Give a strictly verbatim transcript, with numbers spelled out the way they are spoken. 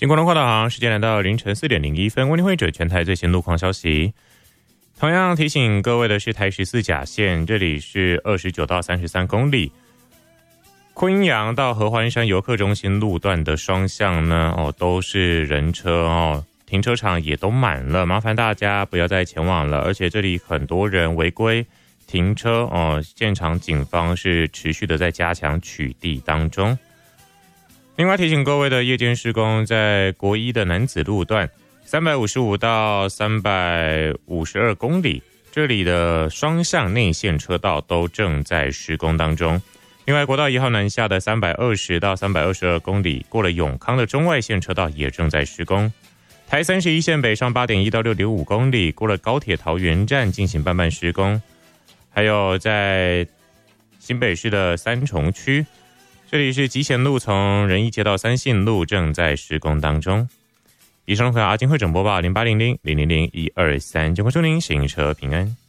经过龙华导航，时间来到凌晨四点零一分，为您汇整全台最新路况消息。同样提醒各位的是台十四甲线，这里是二十九到三十三公里，昆阴阳到合欢山游客中心路段的双向呢，哦都是人车哦，停车场也都满了，麻烦大家不要再前往了。而且这里很多人违规停车哦，现场警方是持续的在加强取缔当中。另外提醒各位的夜间施工，在国一的楠梓路段三百五十五到三百五十二公里，这里的双向内线车道都正在施工当中。另外国道一号南下的三百二十到三百二十二公里，过了永康的中外线车道也正在施工。台三十一线北上 八点一到六点五公里，过了高铁桃园站进行半半施工。还有在新北市的三重区，这里是集贤路从仁义街到三信路正在施工当中。以上回答阿金会整播报零八零零零零零一二三，就会祝您行车平安。